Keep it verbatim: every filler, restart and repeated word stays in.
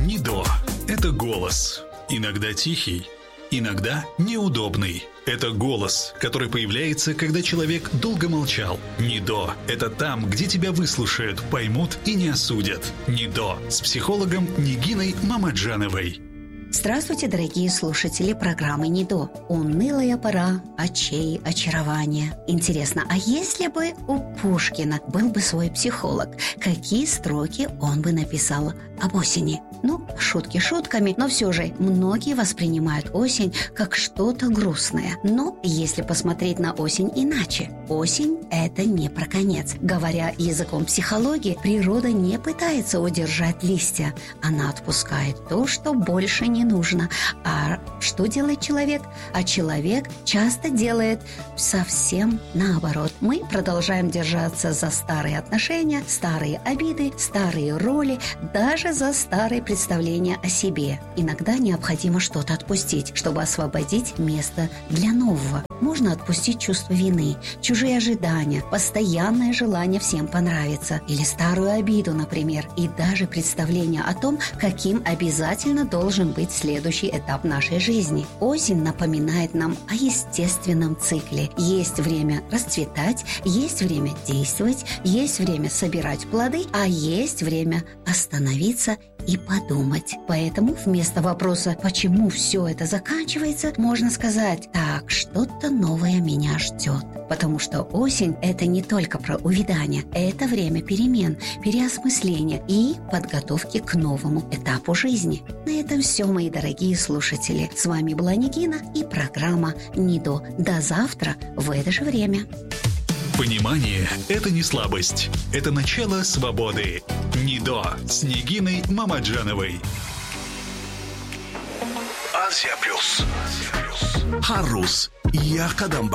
Нидо – это голос. Иногда тихий, иногда неудобный. Это голос, который появляется, когда человек долго молчал. Нидо – это там, где тебя выслушают, поймут и не осудят. Нидо с психологом Нигиной Мамаджановой. Здравствуйте, дорогие слушатели программы «Нидо». Унылая пора очей очарования. Интересно, а если бы у Пушкина был бы свой психолог, какие строки он бы написал об осени? Ну, шутки шутками, но все же многие воспринимают осень как что-то грустное. Но если посмотреть на осень иначе, осень – это не про конец. Говоря языком психологии, природа не пытается удержать листья. Она отпускает то, что больше не нужно. А что делает человек? А человек часто делает совсем наоборот. Мы продолжаем держаться за старые отношения, старые обиды, старые роли, даже за старые представления о себе. Иногда необходимо что-то отпустить, чтобы освободить место для нового. Можно отпустить чувство вины, чужие ожидания, постоянное желание всем понравиться или старую обиду, например, и даже представление о том, каким обязательно должен быть следующий этап нашей жизни. Осень напоминает нам о естественном цикле. Есть время расцветать, есть время действовать, есть время собирать плоды, а есть время остановиться и подумать. Поэтому вместо вопроса «почему все это заканчивается?» можно сказать «так, что-то новое меня ждет». Потому что осень – это не только про увядание, это время перемен, переосмысления и подготовки к новому этапу жизни. На этом все, мои дорогие слушатели. С вами была Нигина и программа «Нидо». До завтра в это же время. Понимание – это не слабость. Это начало свободы. Нидо с Нигиной Мамаджановой. Азия Плюс. Харус. Я Кадамба.